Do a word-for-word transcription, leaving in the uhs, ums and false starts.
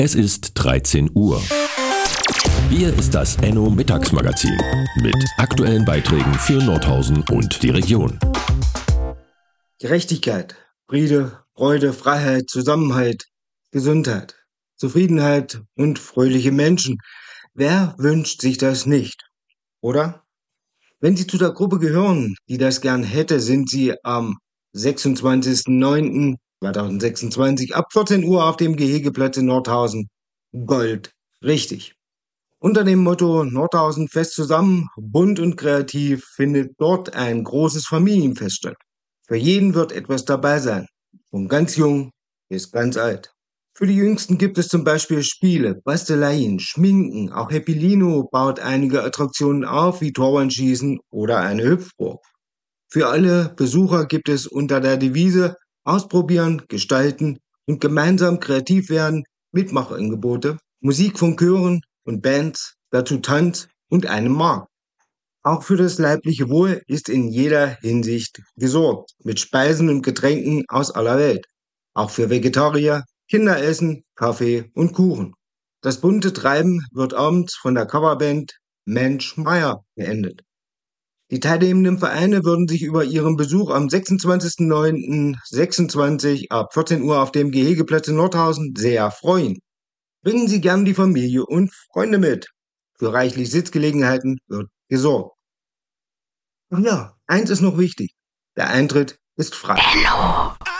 Es ist dreizehn Uhr. Hier ist das Enno Mittagsmagazin mit aktuellen Beiträgen für Nordhausen und die Region. Gerechtigkeit, Friede, Freude, Freiheit, Zusammenhalt, Gesundheit, Zufriedenheit und fröhliche Menschen. Wer wünscht sich das nicht, oder? Wenn Sie zu der Gruppe gehören, die das gern hätte, sind Sie am sechsundzwanzigsten neunten zweitausendsechsundzwanzig ab vierzehn Uhr auf dem Gehegeplatz in Nordhausen. Gold, richtig. Unter dem Motto Nordhausen fest zusammen, bunt und kreativ findet dort ein großes Familienfest statt. Für jeden wird etwas dabei sein, von ganz jung bis ganz alt. Für die Jüngsten gibt es zum Beispiel Spiele, Basteleien, Schminken, auch Happy Lino baut einige Attraktionen auf, wie Torwandschießen oder eine Hüpfburg. Für alle Besucher gibt es unter der Devise Ausprobieren, Gestalten und gemeinsam kreativ werden Mitmachangebote, Musik von Chören und Bands, dazu Tanz und einem Markt. Auch für das leibliche Wohl ist in jeder Hinsicht gesorgt, mit Speisen und Getränken aus aller Welt. Auch für Vegetarier, Kinderessen, Kaffee und Kuchen. Das bunte Treiben wird abends von der Coverband Mensch Meier beendet. Die teilnehmenden Vereine würden sich über ihren Besuch am sechsundzwanzigsten neunten sechsundzwanzig ab vierzehn Uhr auf dem Gehegeplatz in Nordhausen sehr freuen. Bringen Sie gern die Familie und Freunde mit. Für reichlich Sitzgelegenheiten wird gesorgt. Ach ja, eins ist noch wichtig. Der Eintritt ist frei. Enno.